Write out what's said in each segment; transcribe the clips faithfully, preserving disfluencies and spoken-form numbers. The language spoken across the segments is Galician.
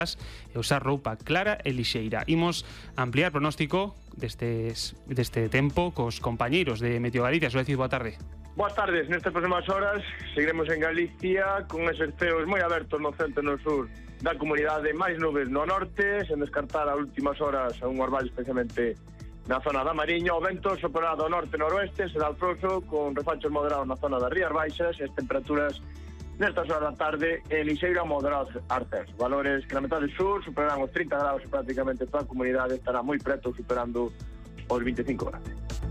e usar roupa clara e lixeira. Imos ampliar pronóstico destes, deste tempo cos compañeiros de Meteo Galicia. Solecid, boa tarde. Boas tardes, nestas próximas horas seguiremos en Galicia con eses ceos moi abertos no centro e no sur da comunidade, máis nubes no norte, sen descartar a últimas horas a un orvallo especialmente na zona da Mariña. O vento soprará do norte-noroeste, será alfroso, con refachos moderados na zona das Rías Baixas e as temperaturas nestas horas da tarde en lixeiro a moderados ascenso. Valores que na metade sur superarán os trinta graus e prácticamente toda a comunidade estará moi preto, superando os vinte e cinco graus.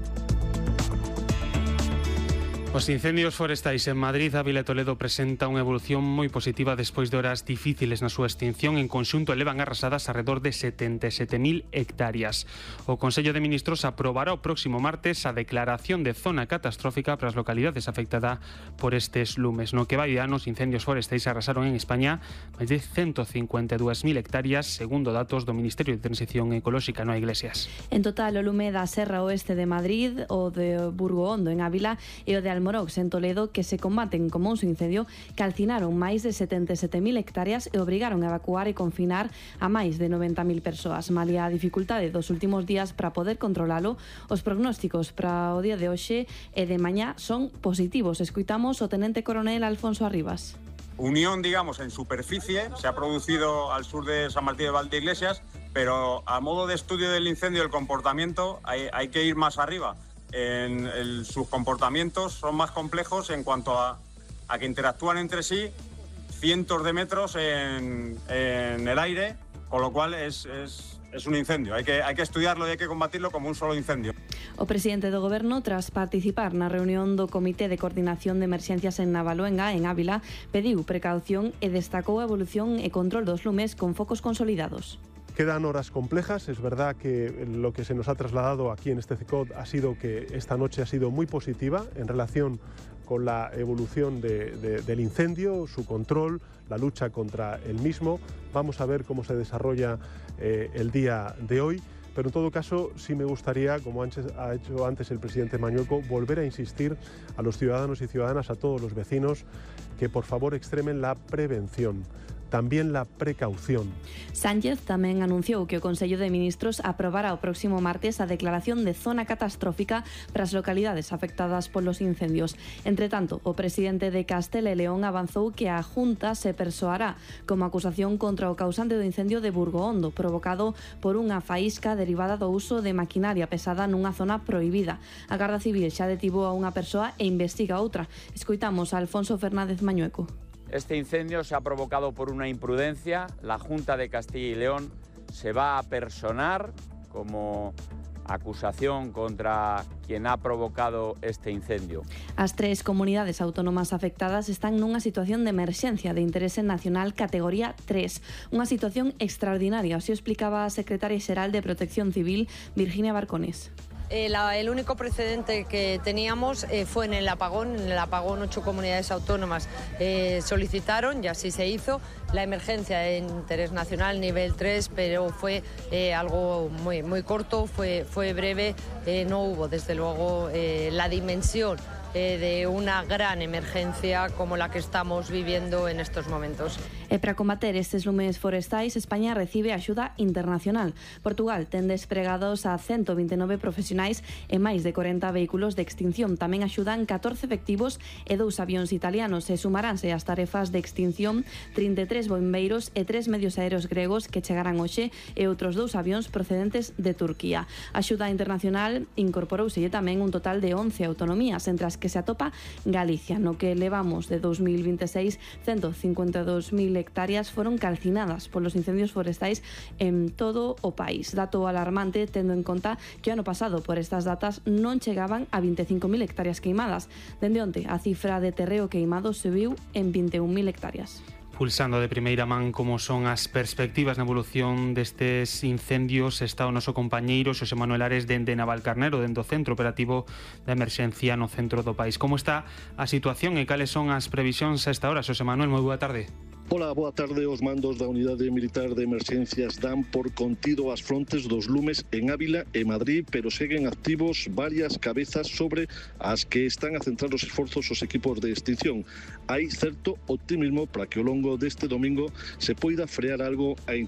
Os incendios forestais en Madrid, Ávila e Toledo presenta unha evolución moi positiva despois de horas difíciles na súa extinción. En conxunto elevan arrasadas alrededor de setenta e sete mil hectáreas. O Consello de Ministros aprobará o próximo martes a declaración de zona catastrófica para as localidades afectadas por estes lumes. No que vai de ano, os incendios forestais arrasaron en España máis de ciento cincuenta e dúas mil hectáreas, segundo datos do Ministerio de Transición Ecolóxica. No Iglesias. En total, o lume da Serra Oeste de Madrid, o de Burgo Hondo en Ávila e o de Almorox en Toledo, que se combaten como un incendio, calcinaron máis de setenta e sete mil hectáreas e obrigaron a evacuar e confinar a máis de noventa mil persoas. Malia a dificultade dos últimos días para poder controlalo, os prognósticos para o día de hoxe e de mañá son positivos. Escuitamos o Tenente Coronel Alfonso Arribas. Unión, digamos, en superficie se ha producido al sur de San Martín de Valdeiglesias, pero a modo de estudio del incendio, el comportamiento, hay, hay que ir más arriba. En el, sus comportamientos son más complejos en cuanto a, a que interactúan entre sí cientos de metros en, en el aire, con lo cual es, es, es un incendio. Hay que, hay que estudiarlo y hay que combatirlo como un solo incendio. O presidente do Goberno, tras participar na reunión do Comité de Coordinación de Emerxencias en Navaluenga, en Ávila, pediu precaución e destacou a evolución e control dos lumes con focos consolidados. Quedan horas complejas, es verdad que lo que se nos ha trasladado aquí en este C I C O D ha sido que esta noche ha sido muy positiva en relación con la evolución de, de, del incendio, su control, la lucha contra el mismo. Vamos a ver cómo se desarrolla eh, el día de hoy, pero en todo caso sí me gustaría, como antes, ha hecho antes el presidente Mañueco, volver a insistir a los ciudadanos y ciudadanas, a todos los vecinos, que por favor extremen la prevención. También la precaución. Sánchez tamén anunciou que o Consello de Ministros aprobará o próximo martes a declaración de zona catastrófica para as localidades afectadas polos incendios. Entre tanto, o presidente de Castela e León avanzou que a Junta se persoará como acusación contra o causante do incendio de Burgo Hondo, provocado por unha faísca derivada do uso de maquinaria pesada nunha zona prohibida. A Garda Civil xa detivo a unha persoa e investiga outra. Escoitamos a Alfonso Fernández Mañueco. Este incendio se ha provocado por una imprudencia. La Junta de Castilla y León se va a personar como acusación contra quien ha provocado este incendio. As tres comunidades autónomas afectadas están nunha situación de emerxencia de interese nacional categoría tres, unha situación extraordinaria, así explicaba a secretaria xeral de Protección Civil, Virginia Barcones. Eh, la, el único precedente que teníamos eh, fue en el apagón. En el apagón ocho comunidades autónomas eh, solicitaron, y así se hizo, la emergencia de interés nacional nivel tres, pero fue eh, algo muy, muy corto, fue, fue breve, eh, no hubo desde luego eh, la dimensión eh, de una gran emergencia como la que estamos viviendo en estos momentos. E para combater estes lumes forestais, España recibe axuda internacional. Portugal ten despregados a ciento vinte e nove profesionais e máis de corenta vehículos de extinción. Tamén axudan catorce efectivos e dous avións italianos, e sumaránse ás tarefas de extinción trinta e tres bombeiros e tres medios aéreos gregos que chegarán hoxe e outros dous avións procedentes de Turquía. A axuda internacional incorporouse tamén un total de once autonomías, entre as que se atopa Galicia, no que levamos de dos mil vinte e seis, ciento cincuenta e dous mil hectáreas foron calcinadas polos incendios forestais en todo o país. Dato alarmante, tendo en conta que o ano pasado por estas datas non chegaban a vinte e cinco mil hectáreas queimadas. Dende onte, a cifra de terreo queimado subiu en vinte e un mil hectáreas. Pulsando de primeira man como son as perspectivas na evolución destes incendios, está o noso compañeiro Xosé Manuel Ares dende Navalcarnero, dende o Centro Operativo de Emerxencia no centro do país. Como está a situación e cales son as previsións a esta hora? Xosé Manuel, moi boa tarde. Ola, boa tarde. Os mandos da Unidade Militar de Emerxencias dan por contido as frontes dos lumes en Ávila e Madrid, pero seguen activos varias cabezas sobre as que están a centrar os esforzos os equipos de extinción. Hai certo optimismo para que ao longo deste domingo se poida frear algo a